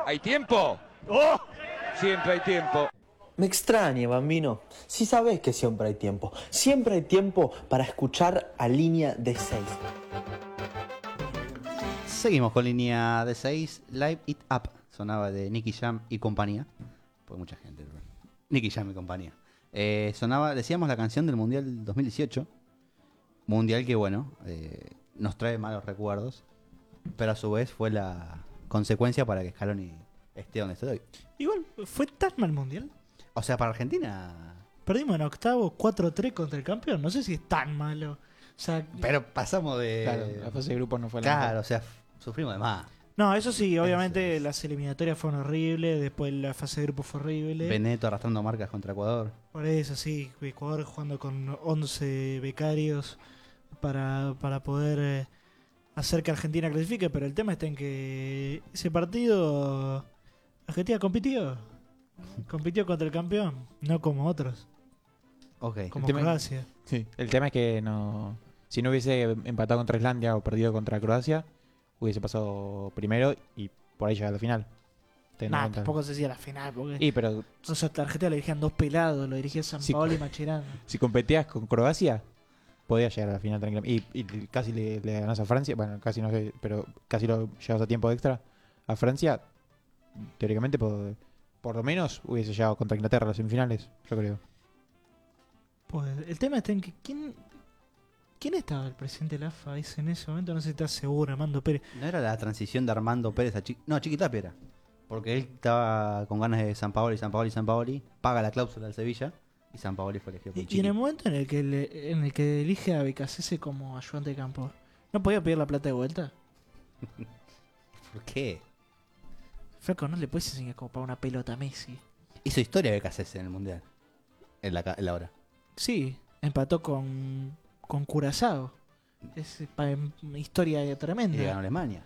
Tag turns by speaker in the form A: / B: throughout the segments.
A: ¿Hay tiempo?
B: ¡Oh!
A: Siempre hay tiempo.
C: Me extraña, Bambino. Si sabés que siempre hay tiempo. Siempre hay tiempo para escuchar a Línea de 6.
D: Seguimos con Línea de 6. Live It Up. Sonaba de Nicky Jam y compañía. Pues mucha gente. Nicky Jam y compañía. Sonaba, decíamos, la canción del Mundial 2018. Mundial que, bueno, nos trae malos recuerdos. Pero a su vez fue la consecuencia para que Scaloni esté donde estoy hoy.
B: Igual, ¿fue tan mal mundial?
D: O sea, para Argentina...
B: Perdimos en octavo 4-3 contra el campeón. No sé si es tan malo. O sea,
D: Pero pasamos de...
E: Claro, la fase de grupos no fue la
D: Claro,
E: mejor.
D: o sea, sufrimos de más.
B: no, eso sí, obviamente
D: Eso es.
B: las eliminatorias fueron horribles. Después la fase de grupo fue horrible.
D: Beneto arrastrando marcas contra Ecuador.
B: Por eso sí, Ecuador jugando con 11 becarios para poder hacer que Argentina clasifique. Pero el tema está en que ese partido Argentina compitió contra el campeón, no como otros,
D: Ok.
B: como
E: tema-
B: Croacia.
E: Sí, el tema es que no, si no hubiese empatado contra Islandia o perdido contra Croacia, hubiese pasado primero y por ahí llegar a la final. Teniendo en
B: Nah,
E: cuenta-
B: tampoco se decía la final, porque
E: Y pero
B: o sea, a Argentina le dirigían dos pelados, lo dirigía San
E: Sí.
B: Paolo y Macherano.
E: si competías con Croacia, podías llegar a la final tranquilamente. Y casi le ganás a Francia, bueno, casi no sé, pero casi lo llevas a tiempo extra. A Francia, teóricamente, por lo menos hubiese llegado contra Inglaterra a las semifinales, yo creo.
B: Pues el tema está en que ¿quién estaba el presidente de la AFA en ese momento? No sé si estás seguro, Armando Pérez.
D: ¿No era la transición de Armando Pérez a Chiqui Tapia era? Porque él estaba con ganas de San Paoli, paga la cláusula del Sevilla y San Paoli fue elegido por
B: Y en
D: Chiqui.
B: el momento en el que elige a Becasese como ayudante de campo, ¿no podía pedir la plata de vuelta?
D: ¿Por qué?
B: Flaco, no le puedes enseñar como para una pelota a Messi.
D: Hizo historia de Becasese en el Mundial. En la hora.
B: Sí, empató con Curazao. Es historia
D: Y
B: tremenda.
D: ganó Alemania.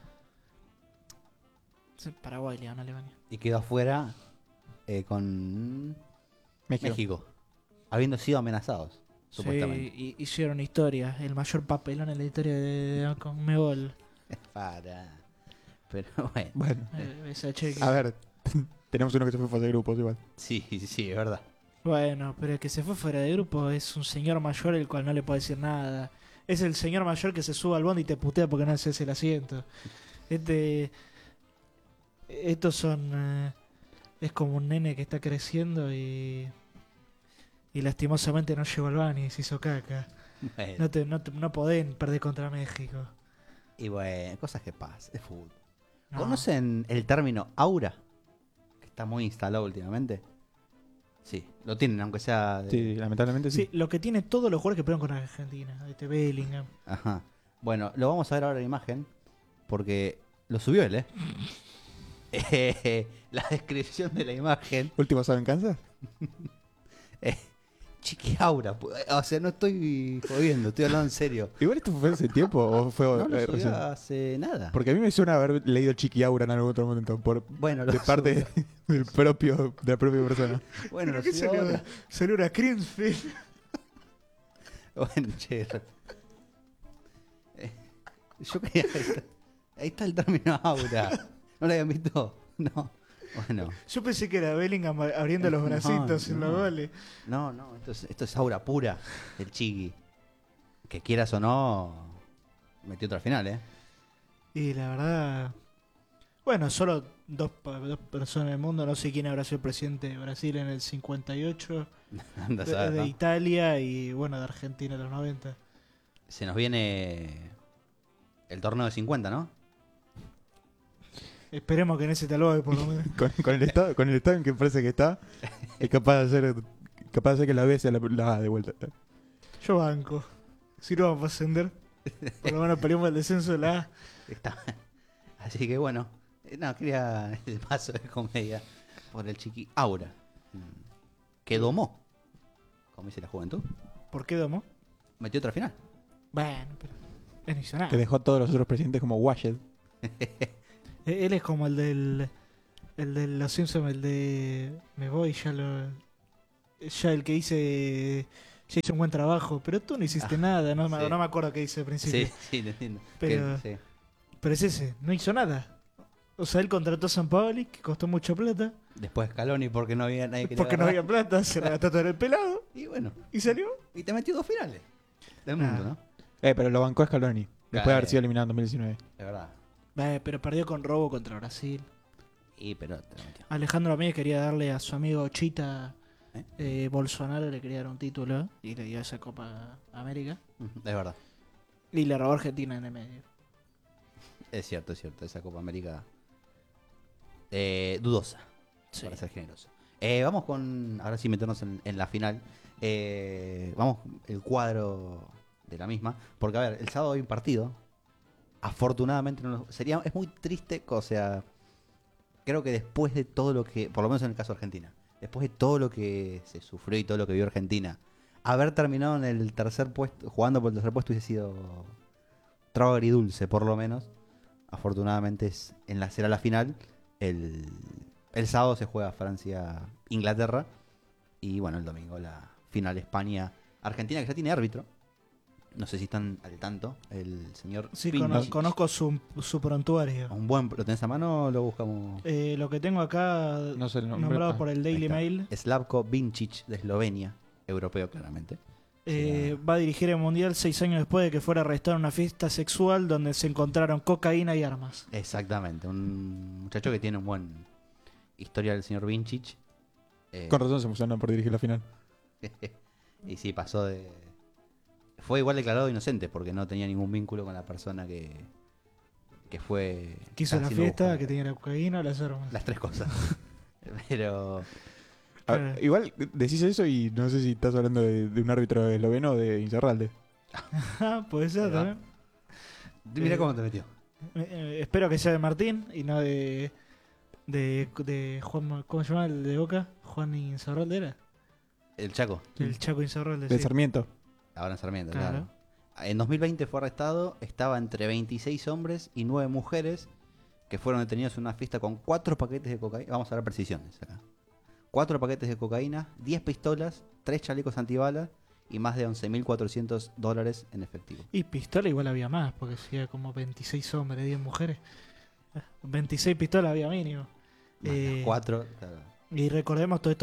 B: Sí, Paraguay le ganó a Alemania.
D: Y quedó afuera con
E: México.
D: México. Habiendo sido amenazados, supuestamente.
B: Sí, hicieron historia. El mayor papelón en la historia de Conmebol.
D: Para. Pero bueno.
E: Bueno,
B: Esa cheque.
E: a ver, tenemos uno que se fue a fase de grupos igual.
D: Sí, es verdad.
B: Bueno, pero el que se fue fuera de grupo es un señor mayor el cual no le puede decir nada. Es el señor mayor que se sube al bondi y te putea porque no haces el asiento. Estos son... es como un nene que está creciendo y lastimosamente no llegó al baño y se hizo caca.
D: Bueno.
B: No podés perder contra México.
D: Y bueno, cosas que pasan. Es fútbol.
B: No.
D: ¿Conocen el término aura? Que está muy instalado últimamente. Sí, lo tienen, aunque sea...
E: Sí, lamentablemente sí.
B: Sí, lo que tiene todos los jugadores que pelean con Argentina. Bellingham.
D: Ajá. Bueno, lo vamos a ver ahora en imagen. Porque lo subió él, la descripción de la imagen.
E: ¿Último sábado en Kansas?
D: Chiqui aura. O sea, no estoy jodiendo, estoy hablando en serio.
E: ¿Igual esto fue hace tiempo o fue
D: No lo
E: recién?
D: subió hace nada.
E: Porque a mí me suena haber leído Chiqui Aura en algún otro momento
D: Bueno, lo
E: de parte
D: subió.
E: de la propia persona.
D: Bueno, lo
B: ¿Qué
D: subió ahora.
B: salió una Creamfield?
D: Bueno, che. Yo quería... Ahí está el término aura. ¿No lo habían visto? No. Bueno.
B: Yo pensé que era Bellingham abriendo los
D: No,
B: bracitos en los
D: no.
B: goles.
D: No, esto es aura pura del Chiqui. Que quieras o no, metió otra final,
B: Y la verdad... Bueno, solo dos personas en el mundo. No sé quién habrá sido el presidente de Brasil en el 58.
D: Anda a saber,
B: De
D: ¿no?
B: Italia y bueno, de Argentina en los 90.
D: Se nos viene el torneo de 50, ¿no?
B: Esperemos que en ese tal vez por lo menos.
E: Con el estado en que parece que está, es capaz de hacer que la B sea la A de vuelta.
B: Yo banco. Si no vamos a ascender, por lo menos peleamos el descenso de la A.
D: Está. Así que bueno, no, quería el paso de comedia por el Chiqui aura. Que domó, como dice la juventud.
B: ¿Por qué domo?
D: Metió otra final.
B: Bueno, pero él no hizo nada.
E: Que dejó a todos los otros presidentes como Washed.
B: Él es como el de los Simpsons, el de me voy, ya el que dice ya hice un buen trabajo, pero tú no hiciste nada, no,
D: sí.
B: no me acuerdo qué dice al principio.
D: Sí, te entiendo.
B: Pero-
D: Sí.
B: Pero es ese, no hizo nada. O sea, él contrató a San Paoli, que costó mucha plata.
D: Después Scaloni porque no había nadie que
B: Porque no había plata, se la gastó todo en el pelado.
D: Y bueno,
B: Y salió.
D: y te metió 2 finales del mundo, ¿no?
E: Pero lo bancó Scaloni. Después de haber sido eliminado en 2019.
D: De verdad.
B: Pero perdió con robo contra Brasil.
D: Y pero te lo metió.
B: Alejandro Ramírez quería darle a su amigo Chita Bolsonaro, le quería dar un título y le dio esa Copa América.
D: Es verdad.
B: Y le robó a Argentina en el medio.
D: Es cierto. Esa Copa América dudosa,
B: Sí.
D: para ser generoso. Vamos con, ahora sí meternos en la final. Vamos el cuadro de la misma. Porque a ver, el sábado hay un partido. Afortunadamente es muy triste, o sea, creo que después de todo lo que, por lo menos en el caso de Argentina, después de todo lo que se sufrió y todo lo que vio Argentina, haber terminado en el tercer puesto, jugando por el tercer puesto, hubiese sido trago agridulce, por lo menos. Afortunadamente será la final. El sábado se juega Francia-Inglaterra. Y bueno, el domingo la final España-Argentina, que ya tiene árbitro. No sé si están al tanto. El señor
B: Sí,
D: Pinch.
B: conozco su prontuario.
D: ¿Lo tenés a mano o lo buscamos?
B: Lo que tengo acá,
E: No sé el nombre.
B: nombrado por el
D: Ahí
B: Daily
D: está.
B: Mail,
D: Slavko Vincic de Eslovenia. Europeo, claramente.
B: va a dirigir el Mundial 6 años después de que fuera arrestado en una fiesta sexual donde se encontraron cocaína y armas.
D: Exactamente. Un muchacho que tiene un buen historial, el señor Vincic.
E: Con razón se emocionó por dirigir la final.
D: Y sí, pasó de... Fue igual declarado inocente porque no tenía ningún vínculo con la persona que fue...
B: Que hizo la
D: siendo
B: fiesta,
D: buscada.
B: que tenía la cocaína o las armas.
D: Las 3 cosas. Pero...
E: A ver, igual decís eso y no sé si estás hablando de un árbitro esloveno o de Insaurralde.
B: Puede ser
D: Ahí va.
B: también.
D: Mira cómo te metió.
B: Espero que sea de Martín y no de Juan, ¿cómo se llama el de Boca? Juan Insaurralde era.
D: El Chaco.
B: El Chaco Insaurralde.
E: De
B: sí.
E: Sarmiento.
D: Ahora en Sarmiento,
B: Claro.
D: claro. En 2020 fue arrestado, estaba entre 26 hombres y 9 mujeres que fueron detenidos en una fiesta con 4 paquetes de cocaína. Vamos a ver precisiones acá. 4 paquetes de cocaína, 10 pistolas, 3 chalecos antibalas y más de $11.400 en efectivo.
B: Y pistola igual había más, porque si era como 26 hombres, 10 mujeres. 26 pistolas había mínimo.
D: Más las 4, claro.
B: Y recordemos todo esto,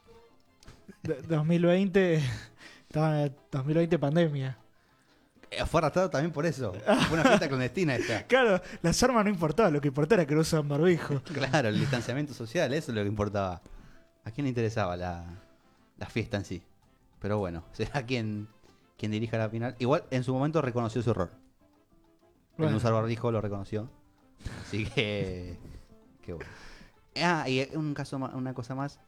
B: 2020, estaba 2020 pandemia.
D: Fue arrestado también por eso. Fue una fiesta clandestina esta.
B: Claro, las armas no importaban, lo que importaba era que no usaban barbijo.
D: Claro, el distanciamiento social, eso es lo que importaba. ¿A quién le interesaba la fiesta en sí? Pero bueno, será quien dirija la final. Igual en su momento reconoció su error. El
B: Bueno.
D: no usar barbijo lo reconoció. Así que... Qué bueno. Y una cosa más.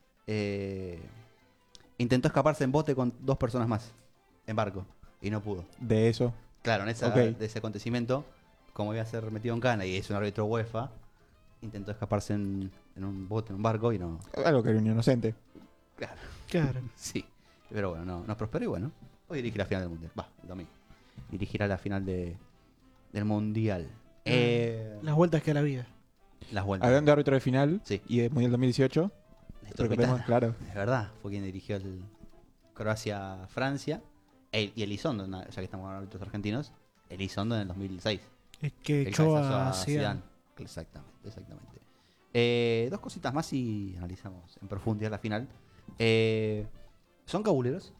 D: Intentó escaparse en bote con 2 personas más. En barco. Y no pudo.
E: De eso.
D: Claro,
E: Ok.
D: de ese acontecimiento, como iba a ser metido en cana y es un árbitro UEFA, intentó escaparse en un bote, en un barco y no...
E: Algo que era un inocente.
D: Claro,
B: Claro.
D: sí. Pero bueno, no prosperó y bueno. Hoy dirige la final del Mundial. El domingo. Dirigirá la final del Mundial.
B: Las vueltas que a la vida.
D: Las vueltas.
E: Hablando de árbitro de final
D: Sí.
E: y de Mundial 2018,
D: Néstor
E: recordemos,
D: Pitana.
E: claro.
D: Es verdad, fue quien dirigió el Croacia-Francia. Y Elizondo, ya que estamos con árbitros argentinos, Elizondo en el 2006.
B: Es que
D: El
B: echó
D: cabezazo
B: a Zidane.
D: Exactamente. 2 cositas más y analizamos en profundidad la final. ¿Son cabuleros?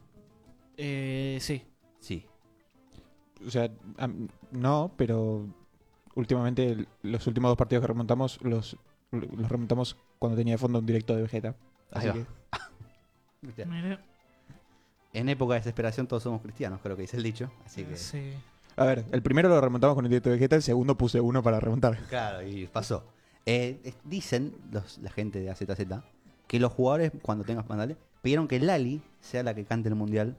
B: Sí.
D: Sí.
E: O sea, no, pero últimamente los últimos 2 partidos que remontamos los remontamos cuando tenía de fondo un directo de Vegeta. Así
D: Ahí va.
E: que
B: Mira.
D: En época de desesperación todos somos cristianos, creo que dice el dicho. Así que...
B: Sí.
E: a ver, el primero lo remontamos con el directo de Vegeta, el segundo puse uno para remontar.
D: Claro, y pasó. Dicen la gente de AZZ que los jugadores, cuando tengas mandales, pidieron que Lali sea la que cante el mundial,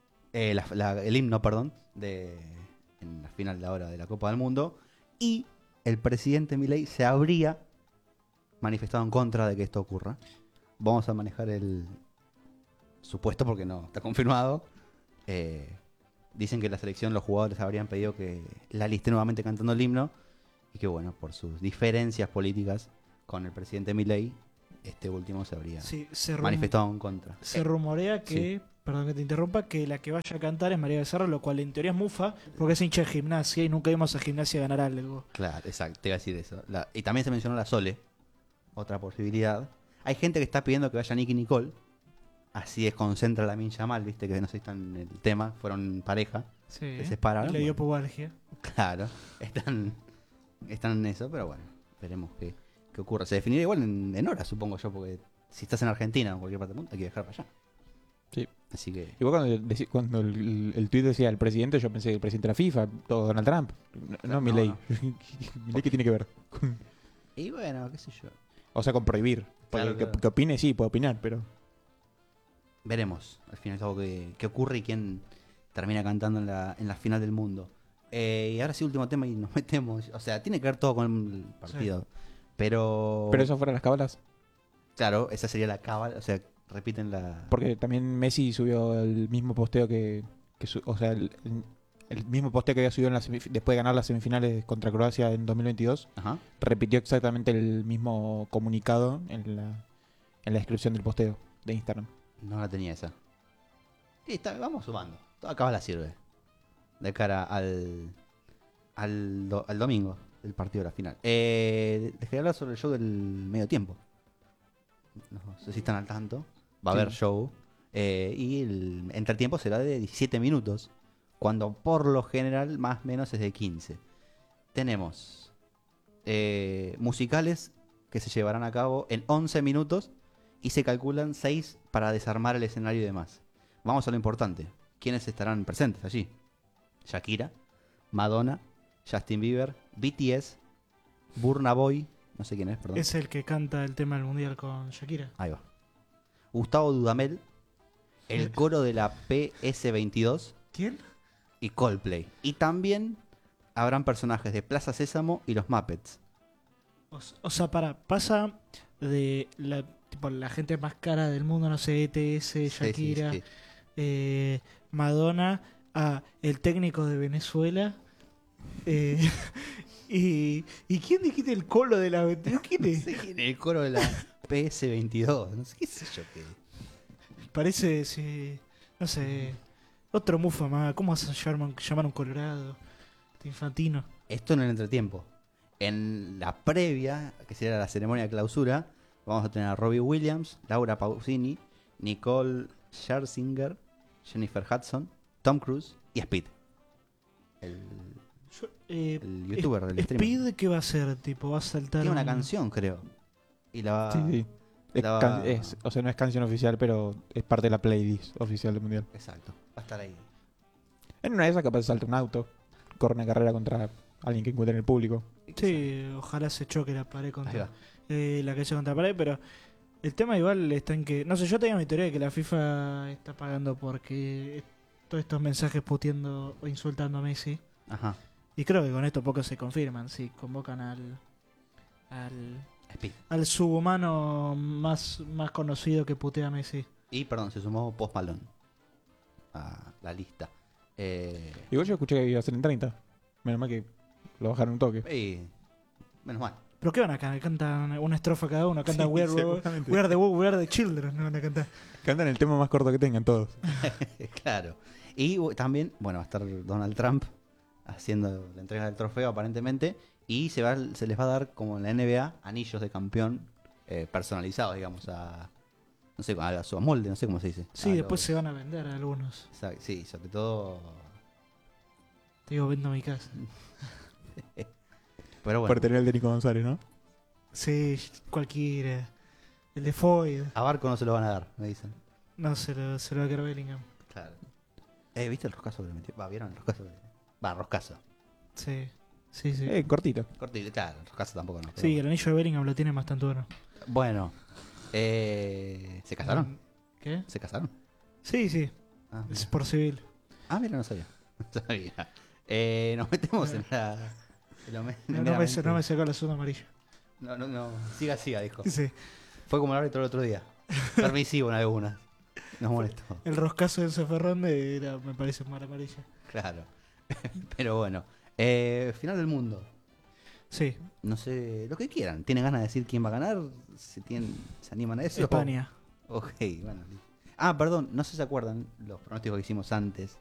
D: el himno, perdón, en la final de ahora de la Copa del Mundo, y el presidente Milei se habría manifestado en contra de que esto ocurra. Vamos a manejar el supuesto porque no está confirmado. Dicen que la selección, los jugadores habrían pedido que Lali esté nuevamente cantando el himno y que bueno, por sus diferencias políticas con el presidente Milei, este último se habría
B: Sí,
D: manifestado en contra.
B: se rumorea que perdón que te interrumpa, que la que vaya a cantar es María Becerra, lo cual en teoría es mufa, porque es hincha de Gimnasia y nunca vimos a Gimnasia ganar algo.
D: Claro, exacto, te iba a decir eso. Y también se mencionó la Sole, otra posibilidad. Hay gente que está pidiendo que vaya Nicky Nicole, así desconcentra la Mincha mal, viste que no sé si están en el tema, fueron pareja,
B: Sí.
D: se separaron.
B: Le dio
D: Bueno,
B: pubalgia.
D: claro, están en eso, pero bueno, veremos qué ocurre. Se definirá igual en horas, supongo yo, porque si estás en Argentina o en cualquier parte del mundo, hay que viajar para allá.
E: Sí.
D: Así que,
E: Igual cuando el tuit decía el presidente, yo pensé el presidente de la FIFA, todo Donald Trump. No,
D: No,
E: Milei.
D: no.
E: Milei, ¿qué tiene que ver?
D: y bueno, qué sé yo.
E: O sea, con prohibir. Porque
D: Claro, claro.
E: que opine, sí, puede opinar, pero...
D: Veremos al final qué ocurre y quién termina cantando en la final del mundo. Y ahora sí, último tema y nos metemos. O sea, tiene que ver todo con el partido. Pero.
E: Pero eso fueron las cábalas.
D: Claro, esa sería la cábala. O sea, repiten la.
E: Porque también Messi subió el mismo posteo o sea, el mismo posteo que había subido después de ganar las semifinales contra Croacia en 2022.
D: Ajá.
E: Repitió exactamente el mismo comunicado en la descripción del posteo de Instagram.
D: No la tenía esa. Y vamos sumando. Toda cábala sirve. De cara al domingo del partido de la final. Les quería hablar sobre el show del medio tiempo. No sé si están al tanto. Va a
E: Sí.
D: haber show. Y el entretiempo será de 17 minutos. Cuando por lo general más o menos es de 15. Tenemos musicales que se llevarán a cabo en 11 minutos. Y se calculan 6 para desarmar el escenario y demás. Vamos a lo importante. ¿Quiénes estarán presentes allí? Shakira, Madonna, Justin Bieber, BTS, Burna Boy, no sé quién es, perdón.
B: Es el que canta el tema del mundial con Shakira.
D: Ahí va. Gustavo Dudamel, el coro de la PS22
B: ¿Quién?
D: y Coldplay. Y también habrán personajes de Plaza Sésamo y los Muppets.
B: O sea, pasa de la gente más cara del mundo, no sé, ETS, Shakira,
D: Sí.
B: Madonna, a el técnico de Venezuela. ¿Y quién dijiste el colo de la 22? ¿Quién
D: No
B: es?
D: sé quién es el coro de la PS22. No sé qué sé yo qué.
B: Parece, sí, no sé, otro mufa más. ¿Cómo vas a llamar a un Colorado? Infantino.
D: Esto en el entretiempo. En la previa, que será la ceremonia de clausura, vamos a tener a Robbie Williams, Laura Pausini, Nicole Scherzinger, Jennifer Hudson, Tom Cruise y Speed. El youtuber del streamer.
B: Speed, ¿qué va a hacer? Tipo, va a saltar.
D: Tiene una canción, creo. Y la va...
E: Sí, sí.
D: la va-
E: O sea, no es canción oficial, pero es parte de la playlist oficial del mundial.
D: Exacto. Va a estar ahí.
E: En una de esas capaz salta un auto, corre una carrera contra alguien que encuentre en el público.
B: Sí, ojalá se choque la pared
D: Ahí
B: contra
D: va.
B: la calle contra la pared, pero el tema igual está en que, no sé, yo tenía mi teoría de que la FIFA está pagando porque todos estos mensajes puteando o insultando a Messi,
D: Ajá.
B: y creo que con esto pocos se confirman, si convocan al
D: Speed.
B: subhumano más conocido que putea a Messi.
D: Y, perdón, se sumó Post Malone a la lista.
E: Igual yo escuché que iba a ser en 30. Menos mal que lo bajaron un toque.
D: Y... Menos mal.
B: ¿Pero qué van a cantar? Cantan una estrofa cada uno, cantan
E: Sí,
B: We Are
E: seguramente.
B: We Are the Children, no van a cantar.
E: Cantan el tema más corto que tengan todos.
D: Claro. Y también, bueno, va a estar Donald Trump haciendo la entrega del trofeo aparentemente. Y se les va a dar, como en la NBA, anillos de campeón personalizados, digamos, no sé, a su molde, no sé cómo se dice.
B: Sí, después se van a vender algunos.
D: Sí, sobre todo...
B: Te digo, vendo mi casa.
D: Pero bueno,
E: Para tener el de Nico González, ¿no?
B: Sí, cualquiera. El de Foyd.
D: a Barco no se lo van a dar, me dicen.
B: No, se lo va a quedar Bellingham.
D: Claro. ¿Viste el roscazo que le metió? ¿Vieron el roscazo? Roscazo.
B: Sí, sí, sí.
E: Cortito.
D: Cortito, claro, el roscazo tampoco no. pero
B: Sí, el anillo de Bellingham lo tiene bastante bueno.
D: bueno. ¿Se casaron?
B: ¿Qué?
D: ¿Se casaron?
B: Sí, sí.
D: Ah,
B: Es
D: mira.
B: por civil.
D: Mira, no sabía. No sabía. Nos metemos en la...
B: No me sacó la zona amarilla.
D: No. Siga, dijo.
B: Sí.
D: Fue como el árbitro el otro día. Permisivo en algunas. Nos molestó.
B: El roscazo de Enzo Fernández era, me parece, más amarilla.
D: Claro. Pero bueno. Final del mundo.
B: Sí,
D: No sé, lo que quieran. ¿Tienen ganas de decir quién va a ganar? ¿Se animan a eso?
B: España.
D: Ok, bueno. Ah, perdón, no sé si se acuerdan los pronósticos que hicimos antes